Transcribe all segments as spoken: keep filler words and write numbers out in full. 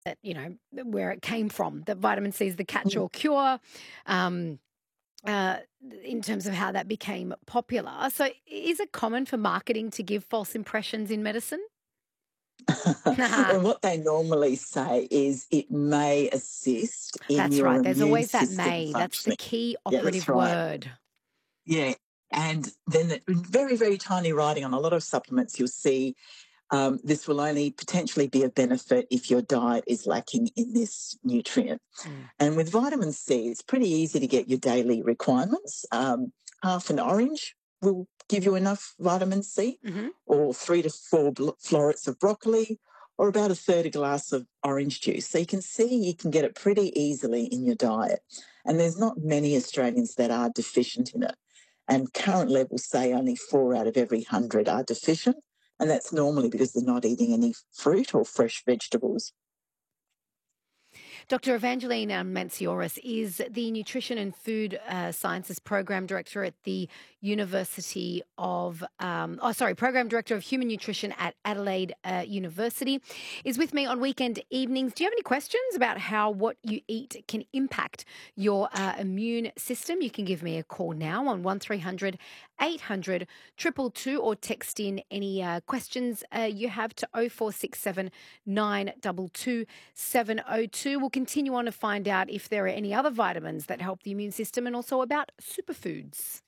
that, you know, where it came from, that vitamin C is the catch-all cure, um, uh, in terms of how that became popular. So is it common for marketing to give false impressions in medicine? Well, what they normally say is it may assist in That's your right. There's immune always that system may. That's the functioning. key Yeah, that's operative right. word. Yeah. And then the very, very tiny writing on a lot of supplements, you'll see um, this will only potentially be a benefit if your diet is lacking in this nutrient. Mm. And with vitamin C, it's pretty easy to get your daily requirements. Um, half an orange will give you enough vitamin C, Mm-hmm. or three to four bl- florets of broccoli, or about a third a glass of orange juice. So you can see you can get it pretty easily in your diet. And there's not many Australians that are deficient in it. And current levels say only four out of every hundred are deficient. And that's normally because they're not eating any fruit or fresh vegetables. Doctor Evangeline um, Mancioris is the Nutrition and Food uh, Sciences Program Director at the University of, um, oh, sorry, Program Director of Human Nutrition at Adelaide uh, University, is with me on weekend evenings. Do you have any questions about how what you eat can impact your uh, immune system? You can give me a call now on one three hundred eight hundred two two two or text in any uh, questions uh, you have to oh four six seven nine two two seven oh two. We'll continue on to find out if there are any other vitamins that help the immune system and also about superfoods.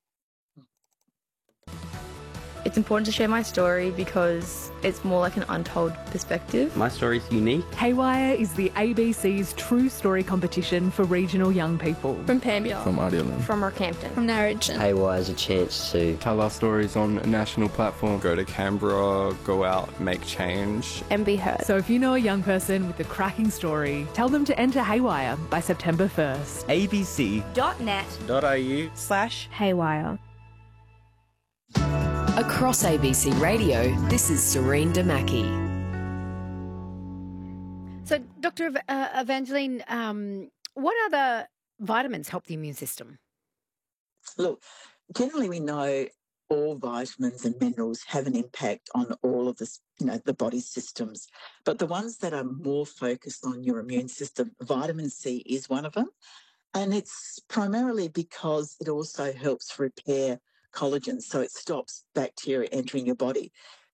It's important to share my story because it's more like an untold perspective. My story's unique. Haywire is the A B C's True Story competition for regional young people. From Pambia. From Ardelan. From Rockhampton. From Narrogin. Haywire is a chance to tell our stories on a national platform. Go to Canberra, go out, make change. And be heard. So if you know a young person with a cracking story, tell them to enter Haywire by September first. abc.net.au slash Haywire. Across A B C Radio, this is Serene Damaki. So, Doctor Ev- uh, Evangeline, um, what other vitamins help the immune system? Look, generally we know all vitamins and minerals have an impact on all of this, you know, the body's systems. But the ones that are more focused on your immune system, vitamin C is one of them. And it's primarily because it also helps repair collagen, so it stops bacteria entering your body.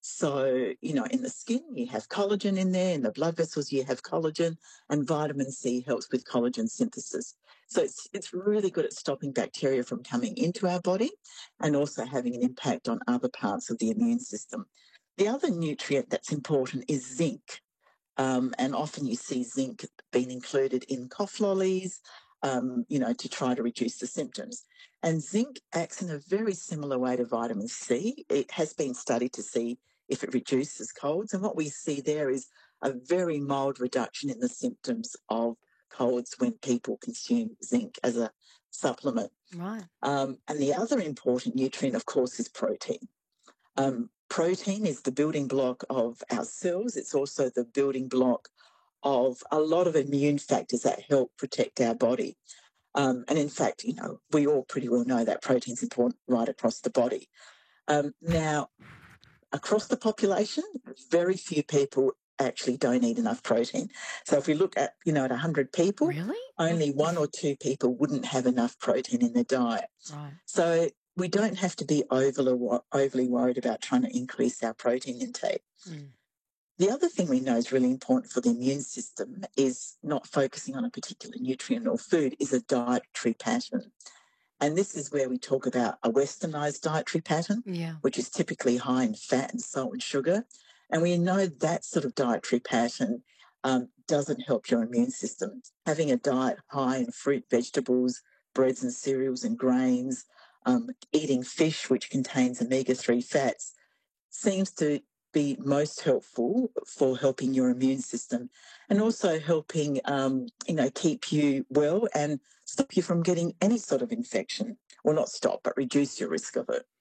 So, you know, in the skin, you have collagen in there. In the blood vessels, you have collagen, and vitamin C helps with collagen synthesis. So it's it's really good at stopping bacteria from coming into our body and also having an impact on other parts of the immune system. The other nutrient that's important is zinc. Um, and often you see zinc being included in cough lollies, um, you know, to try to reduce the symptoms. And zinc acts in a very similar way to vitamin C. It has been studied to see if it reduces colds. And what we see there is a very mild reduction in the symptoms of colds when people consume zinc as a supplement. Right. Um, and the other important nutrient, of course, is protein. Um, protein is the building block of our cells. It's also the building block of a lot of immune factors that help protect our body. Um, and in fact, you know, we all pretty well know that protein is important right across the body. Um, now, across the population, very few people actually don't eat enough protein. So if we look at, you know, at one hundred people, Really? only one or two people wouldn't have enough protein in their diet. Right. So we don't have to be overly, overly worried about trying to increase our protein intake. Mm. The other thing we know is really important for the immune system is not focusing on a particular nutrient or food, is a dietary pattern. And this is where we talk about a westernised dietary pattern, Yeah. which is typically high in fat and salt and sugar. And we know that sort of dietary pattern um, doesn't help your immune system. Having a diet high in fruit, vegetables, breads and cereals and grains, um, eating fish, which contains omega three fats, seems to be most helpful for helping your immune system and also helping, um, you know, keep you well and stop you from getting any sort of infection. Well, not stop, but reduce your risk of it.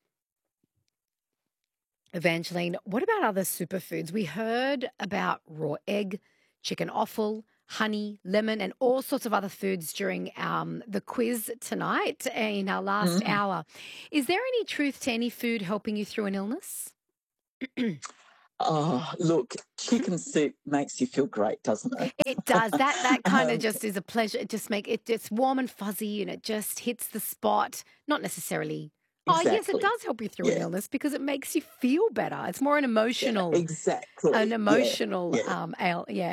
Evangeline, what about other superfoods? We heard about raw egg, chicken offal, honey, lemon, and all sorts of other foods during um, the quiz tonight in our last Mm. hour. Is there any truth to any food helping you through an illness? Oh, look, chicken soup makes you feel great, doesn't it? It does. That that kind of um, just is a pleasure. It just make it it's warm and fuzzy and it just hits the spot. Not necessarily. Oh, yes, it exactly. does help you through an Yeah, illness because it makes you feel better. It's more an yeah, emotional an exactly. Yeah, emotional yeah. um ale, yeah.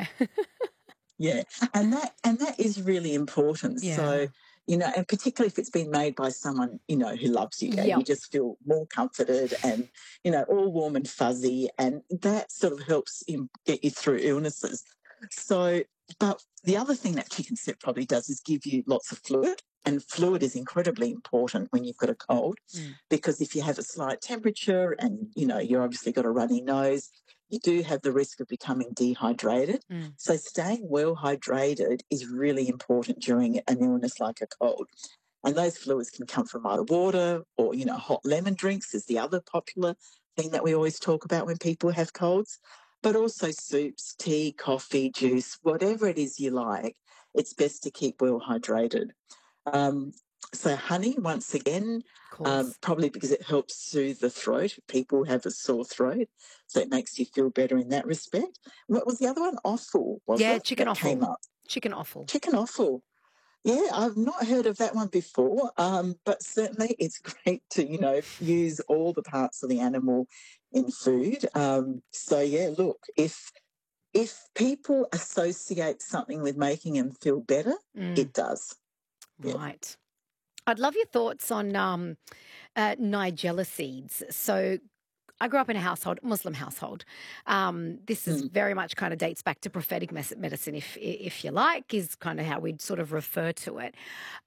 Yeah, and that and that is really important. So, Yeah. you know, and particularly if it's been made by someone, you know, who loves you and Yep. you just feel more comforted and, you know, all warm and fuzzy, and that sort of helps you get you through illnesses. So, but the other thing that chicken soup probably does is give you lots of fluid. And fluid is incredibly important when you've got a cold, Mm. because if you have a slight temperature and, you know, you're obviously got a runny nose, you do have the risk of becoming dehydrated. Mm. So staying well hydrated is really important during an illness like a cold. And those fluids can come from either water or, you know, hot lemon drinks is the other popular thing that we always talk about when people have colds, but also soups, tea, coffee, juice, whatever it is you like, it's best to keep well hydrated. Um, so honey, once again, Of um, course. probably because it helps soothe the throat. People have a sore throat, so it makes you feel better in that respect. What was the other one? Offal, was Yeah, it? chicken That came offal. up. Chicken offal. Chicken offal. Yeah, I've not heard of that one before, um, but certainly it's great to, you know, use all the parts of the animal in food. Um, so yeah, look, if if people associate something with making them feel better, Mm. it does. Yeah. Right. I'd love your thoughts on um, uh, Nigella seeds. So I grew up in a household, Muslim household. Um, this is Mm. very much kind of dates back to prophetic mes- medicine, if if you like, is kind of how we'd sort of refer to it.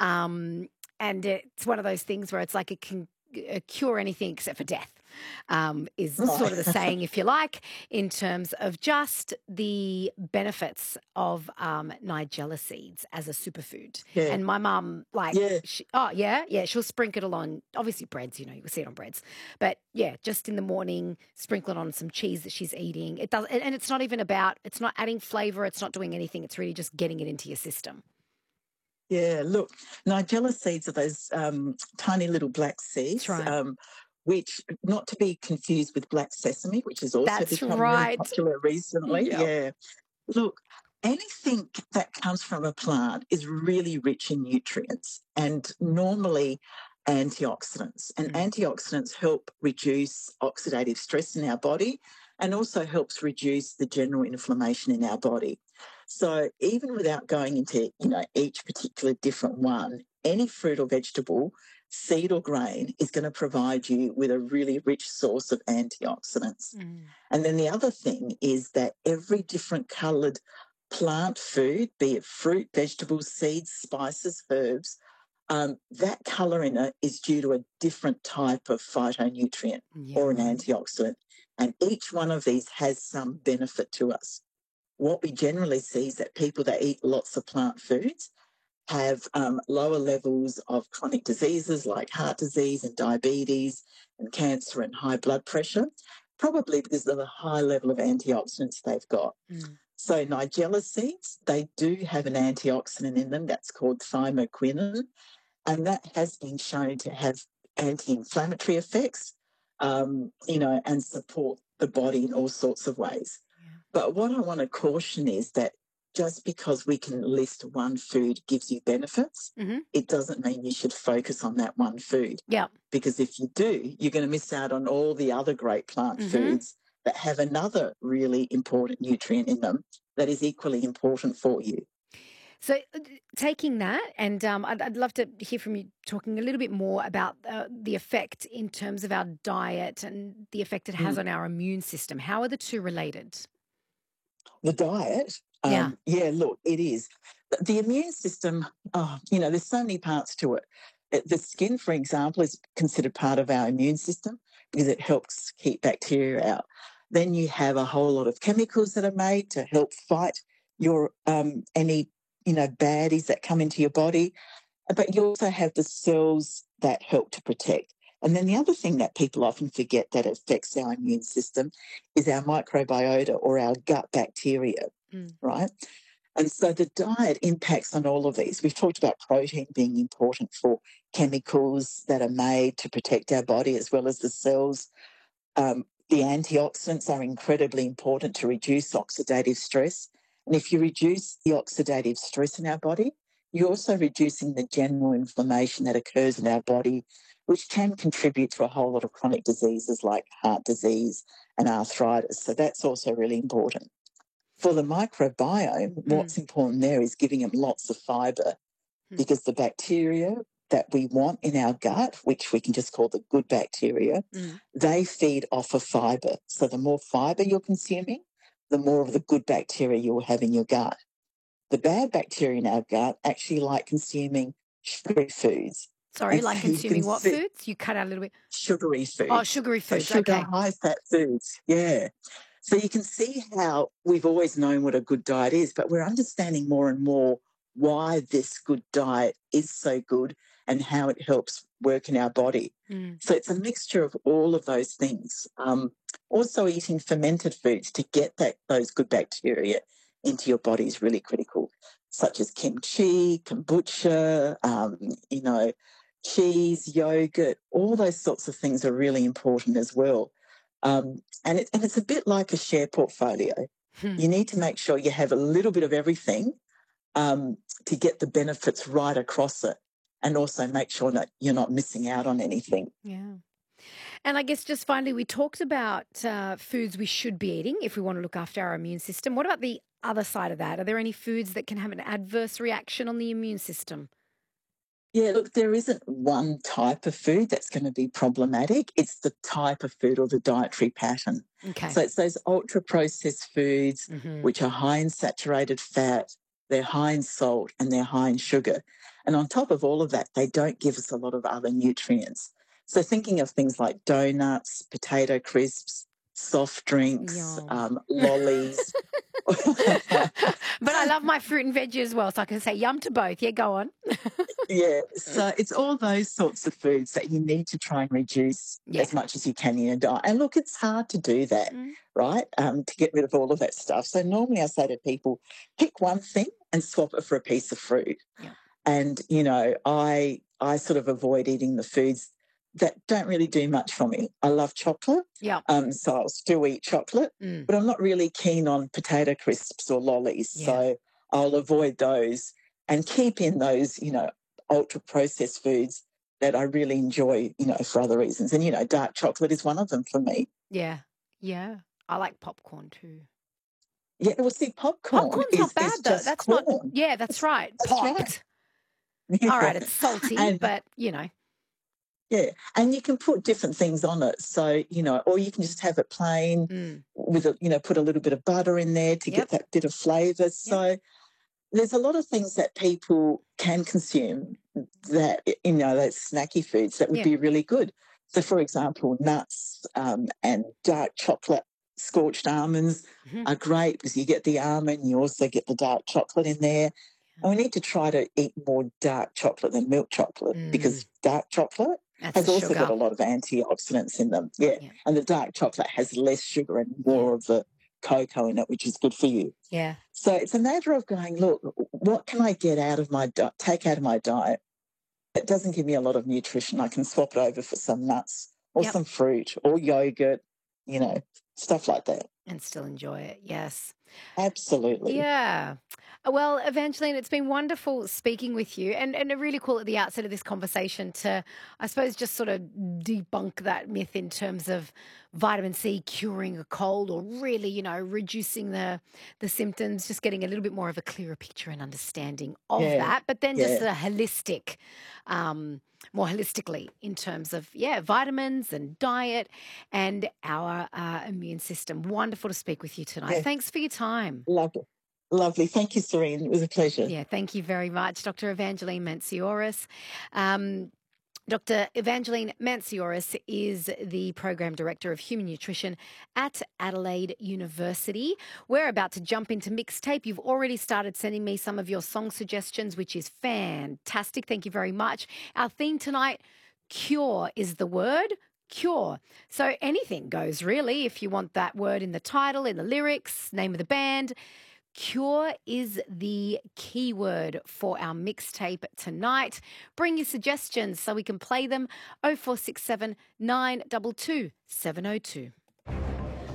Um, and it's one of those things where it's like it can uh, cure anything except for death. Um, is sort Right. of the saying, if you like, in terms of just the benefits of um, Nigella seeds as a superfood. Yeah. And my mum, like, Yeah. she, oh yeah, yeah, she'll sprinkle it on, obviously breads, you know, you can see it on breads, but yeah, just in the morning, sprinkle it on some cheese that she's eating. It does, and and it's not even about, it's not adding flavor, it's not doing anything. It's really just getting it into your system. Yeah, look, Nigella seeds are those um, tiny little black That's seeds, right. um, which not to be confused with black sesame, which has also That's become really right. popular recently. Yep. Yeah. Look, anything that comes from a plant is really rich in nutrients and normally antioxidants. And Mm. antioxidants help reduce oxidative stress in our body and also helps reduce the general inflammation in our body. So even without going into, you know, each particular different one, any fruit or vegetable, seed or grain is going to provide you with a really rich source of antioxidants. Mm. And then the other thing is that every different coloured plant food, be it fruit, vegetables, seeds, spices, herbs, um, that colour in it is due to a different type of phytonutrient Yeah, or an right. antioxidant. And each one of these has some benefit to us. What we generally see is that people that eat lots of plant foods have um, lower levels of chronic diseases like heart disease and diabetes and cancer and high blood pressure, probably because of the high level of antioxidants they've got. Mm. So Nigella seeds, they do have an antioxidant in them that's called thymoquinone, and that has been shown to have anti-inflammatory effects, um, you know, and support the body in all sorts of ways. Yeah. But what I want to caution is that just because we can list one food gives you benefits, Mm-hmm. it doesn't mean you should focus on that one food. Yeah. Because if you do, you're going to miss out on all the other great plant Mm-hmm. foods that have another really important nutrient in them that is equally important for you. So, uh, taking that, and um, I'd, I'd love to hear from you talking a little bit more about uh, the effect in terms of our diet and the effect it has Mm. on our immune system. How are the two related? The diet, Yeah. um, yeah, look, it is. The the immune system, oh, you know, there's so many parts to it. Uh, The skin, for example, is considered part of our immune system because it helps keep bacteria out. Then you have a whole lot of chemicals that are made to help fight your um, any you know baddies that come into your body. But you also have the cells that help to protect. And then the other thing that people often forget that affects our immune system is our microbiota or our gut bacteria, Mm. right? And so the diet impacts on all of these. We've talked about protein being important for chemicals that are made to protect our body as well as the cells. Um, the antioxidants are incredibly important to reduce oxidative stress. And if you reduce the oxidative stress in our body, you're also reducing the general inflammation that occurs in our body, which can contribute to a whole lot of chronic diseases like heart disease and arthritis. So that's also really important. For the microbiome, Mm. what's important there is giving them lots of fibre, Mm. because the bacteria that we want in our gut, which we can just call the good bacteria, Mm. they feed off of fibre. So the more fibre you're consuming, the more of the good bacteria you'll have in your gut. The bad bacteria in our gut actually like consuming sugary foods. Sorry, And like so you consuming can what see foods? You cut out a little bit. sugary foods. Oh, sugary So foods. sugar, Okay. high fat foods. Yeah. So you can see how we've always known what a good diet is, but we're understanding more and more why this good diet is so good and how it helps work in our body. Mm. So it's a mixture of all of those things. Um, also eating fermented foods to get that those good bacteria into your body is really critical, such as kimchi, kombucha, um, you know, cheese, yogurt, all those sorts of things are really important as well. Um, and, it, and it's a bit like a share portfolio. Hmm. You need to make sure you have a little bit of everything um, to get the benefits right across it, and also make sure that you're not missing out on anything. Yeah. And I guess just finally, we talked about uh, foods we should be eating if we want to look after our immune system. What about the other side of that? Are there any foods that can have an adverse reaction on the immune system? Yeah, look, there isn't one type of food that's going to be problematic. It's the type of food or the dietary pattern. Okay. So it's those ultra-processed foods, Mhm. which are high in saturated fat, they're high in salt, and they're high in sugar. And on top of all of that, they don't give us a lot of other nutrients. So thinking of things like donuts, potato crisps, soft drinks, Yum. um, lollies. But I love my fruit and veggie as well, so I can say yum to both. Yeah, go on. Yeah, so it's all those sorts of foods that you need to try and reduce Yeah. as much as you can in your diet. And look, it's hard to do that, Mm. right? Um, to get rid of all of that stuff. So normally I say to people, pick one thing and swap it for a piece of fruit. Yeah. And, you know, I I sort of avoid eating the foods that don't really do much for me. I love chocolate, Yeah. um, so I'll still eat chocolate, Mm. but I'm not really keen on potato crisps or lollies. Yeah. So I'll avoid those and keep in those, you know, ultra processed foods that I really enjoy, you know, for other reasons. And, you know, dark chocolate is one of them for me. Yeah. Yeah. I like popcorn too. Yeah, well, see, popcorn Popcorn's is, not bad is though. just That's corn. not. Yeah, that's right. That's right. Popped. Yeah. All right, it's salty, And but you know. yeah, and you can put different things on it. So, you know, or you can just have it plain Mm. with, a, you know, put a little bit of butter in there to Yep. get that bit of flavour. So there's a lot of things that people can consume that, you know, those snacky foods that would Yeah. be really good. So, for example, nuts um, and dark chocolate, scorched almonds Mhm. are great because you get the almond, you also get the dark chocolate in there. And we need to try to eat more dark chocolate than milk chocolate Mm. because dark chocolate That's has the also got sugar. a lot of antioxidants in them. Yeah. Yeah. And the dark chocolate has less sugar and more Yeah. of the cocoa in it, which is good for you. Yeah. So it's a matter of going, look, what can I get out of my diet, take out of my diet that doesn't give me a lot of nutrition? I can swap it over for some nuts or Yep. some fruit or yogurt, you know, stuff like that. And still enjoy it. Yes. Absolutely. Yeah. Well, Evangeline, it's been wonderful speaking with you, and, and really cool at the outset of this conversation to, I suppose, just sort of debunk that myth in terms of vitamin C curing a cold or really, you know, reducing the the symptoms, just getting a little bit more of a clearer picture and understanding of Yeah. that, but then just Yeah. a holistic, um, more holistically in terms of, yeah, vitamins and diet and our uh, immune system. Wonderful to speak with you tonight. Yeah. Thanks for your time. Lovely. Lovely. Thank you, Serene. It was a pleasure. Yeah, thank you very much, Doctor Evangeline Mancioris. Um, Doctor Evangeline Mancioris is the Program Director of Human Nutrition at Adelaide University. We're about to jump into Mixtape. You've already started sending me some of your song suggestions, which is fantastic. Thank you very much. Our theme tonight, cure is the word. Cure. So anything goes, really, if you want that word in the title, in the lyrics, name of the band. Cure is the keyword for our mixtape tonight. Bring your suggestions so we can play them. oh four six seven, nine two two, seven oh two.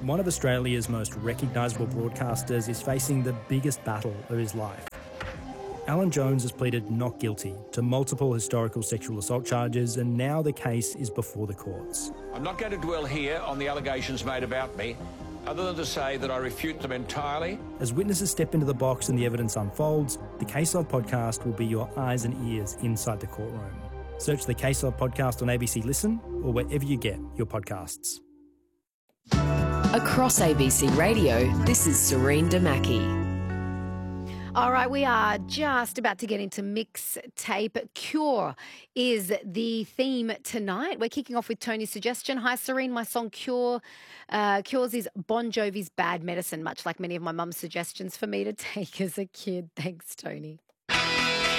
one of Australia's most recognisable broadcasters is facing the biggest battle of his life. Alan Jones has pleaded not guilty to multiple historical sexual assault charges, and now the case is before the courts. I'm not going to dwell here on the allegations made about me, other than to say that I refute them entirely. As witnesses step into the box and the evidence unfolds, the Case Of podcast will be your eyes and ears inside the courtroom. Search the Case Of podcast on A B C Listen or wherever you get your podcasts. Across A B C Radio, this is Serene Damaki. All right, we are just about to get into mixtape. Cure is the theme tonight. We're kicking off with Tony's suggestion. Hi, Serene. My song Cure, uh, Cure's is Bon Jovi's Bad Medicine, much like many of my mum's suggestions for me to take as a kid. Thanks, Tony.